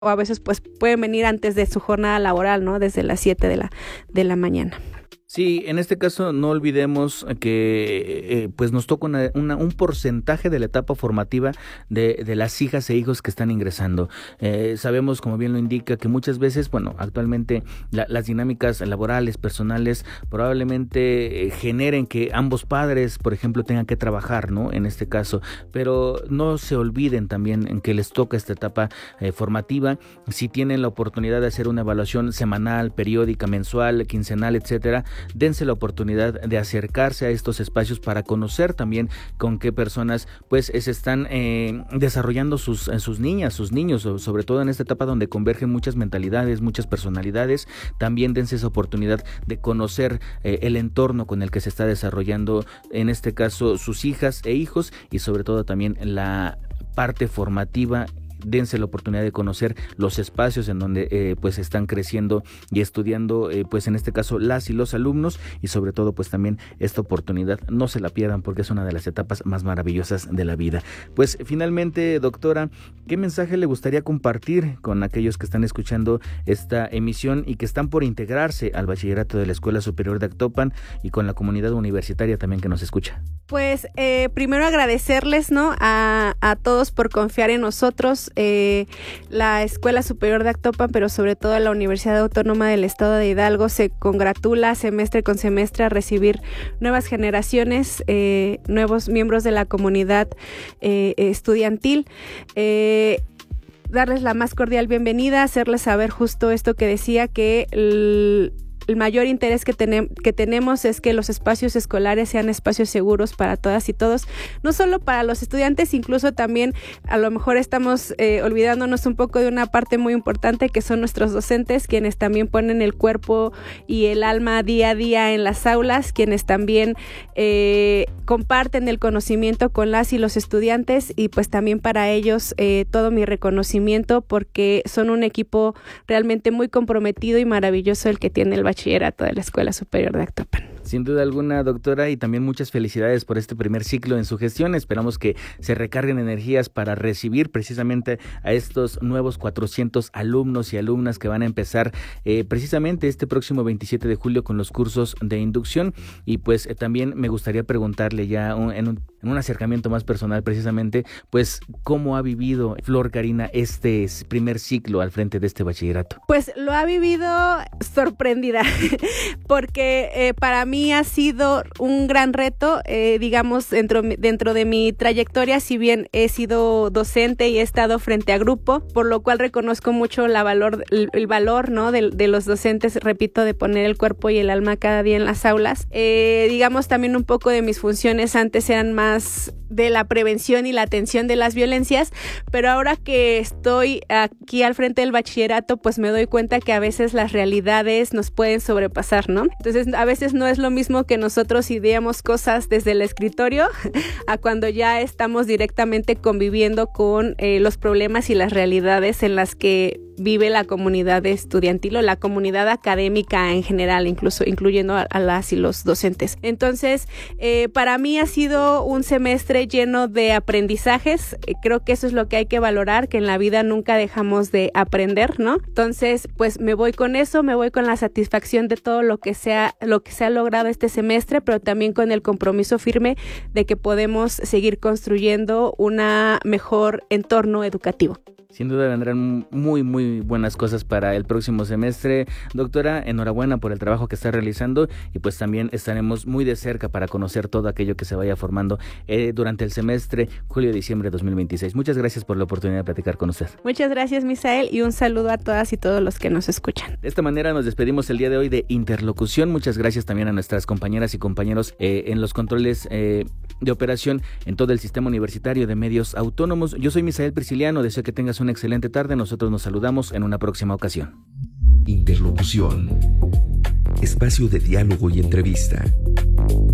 o a veces pues pueden venir antes de su jornada laboral, ¿no? Desde las 7 de la mañana. Sí, en este caso no olvidemos que pues nos toca un porcentaje de la etapa formativa de las hijas e hijos que están ingresando. Sabemos, como bien lo indica, que muchas veces, bueno, actualmente las dinámicas laborales, personales, probablemente generen que ambos padres, por ejemplo, tengan que trabajar, ¿no? En este caso, pero no se olviden también en que les toca esta etapa formativa. Si tienen la oportunidad de hacer una evaluación semanal, periódica, mensual, quincenal, etcétera, dense la oportunidad de acercarse a estos espacios para conocer también con qué personas pues se están desarrollando sus niñas, sus niños, sobre todo en esta etapa donde convergen muchas mentalidades, muchas personalidades. También dense esa oportunidad de conocer el entorno con el que se está desarrollando, en este caso, sus hijas e hijos, y sobre todo también la parte formativa. Dense la oportunidad de conocer los espacios en donde pues están creciendo y estudiando, pues en este caso las y los alumnos, y sobre todo pues también esta oportunidad no se la pierdan, porque es una de las etapas más maravillosas de la vida. Pues finalmente, doctora, ¿qué mensaje le gustaría compartir con aquellos que están escuchando esta emisión y que están por integrarse al bachillerato de la Escuela Superior de Actopan, y con la comunidad universitaria también que nos escucha? Pues primero agradecerles, ¿no? a todos por confiar en nosotros, la Escuela Superior de Actopan, pero sobre todo la Universidad Autónoma del Estado de Hidalgo se congratula semestre con semestre a recibir nuevas generaciones, nuevos miembros de la comunidad estudiantil. Darles la más cordial bienvenida, hacerles saber justo esto que decía, que el mayor interés que tenemos es que los espacios escolares sean espacios seguros para todas y todos, no solo para los estudiantes, incluso también a lo mejor estamos olvidándonos un poco de una parte muy importante, que son nuestros docentes, quienes también ponen el cuerpo y el alma día a día en las aulas, quienes también comparten el conocimiento con las y los estudiantes, y pues también para ellos todo mi reconocimiento, porque son un equipo realmente muy comprometido y maravilloso el que tiene el bachillerato de la Escuela Superior de Actopan. Sin duda alguna, doctora, y también muchas felicidades por este primer ciclo en su gestión. Esperamos que se recarguen energías para recibir precisamente a estos nuevos 400 alumnos y alumnas que van a empezar precisamente este próximo 27 de julio con los cursos de inducción. Y pues también me gustaría preguntarle ya en un acercamiento más personal, precisamente, pues ¿cómo ha vivido Flor Karina este primer ciclo al frente de este bachillerato? Pues lo ha vivido sorprendida, porque para mí ha sido un gran reto, digamos, dentro de mi trayectoria. Si bien he sido docente y he estado frente a grupo, por lo cual reconozco mucho el valor, ¿no? de los docentes, repito, de poner el cuerpo y el alma cada día en las aulas. Digamos, también un poco de mis funciones antes eran más de la prevención y la atención de las violencias, pero ahora que estoy aquí al frente del bachillerato, pues me doy cuenta que a veces las realidades nos pueden sobrepasar, ¿no? Entonces, a veces no es lo mismo que nosotros ideamos cosas desde el escritorio a cuando ya estamos directamente conviviendo con los problemas y las realidades en las que vive la comunidad estudiantil o la comunidad académica en general, incluyendo a las y los docentes. Entonces, para mí ha sido un semestre lleno de aprendizajes. Creo que eso es lo que hay que valorar, que en la vida nunca dejamos de aprender, ¿no? Entonces, pues me voy con eso, me voy con la satisfacción de todo lo que se ha logrado este semestre, pero también con el compromiso firme de que podemos seguir construyendo un mejor entorno educativo. Sin duda vendrán muy, muy buenas cosas para el próximo semestre. Doctora, enhorabuena por el trabajo que está realizando, y pues también estaremos muy de cerca para conocer todo aquello que se vaya formando durante el semestre julio-diciembre de 2026. Muchas gracias por la oportunidad de platicar con usted. Muchas gracias, Misael, y un saludo a todas y todos los que nos escuchan. De esta manera nos despedimos el día de hoy de Interlocución. Muchas gracias también a nuestras compañeras y compañeros en los controles de operación en todo el sistema universitario de medios autónomos. Yo soy Misael Prisciliano, deseo que tengas una excelente tarde. Nosotros nos saludamos en una próxima ocasión. Interlocución, espacio de diálogo y entrevista.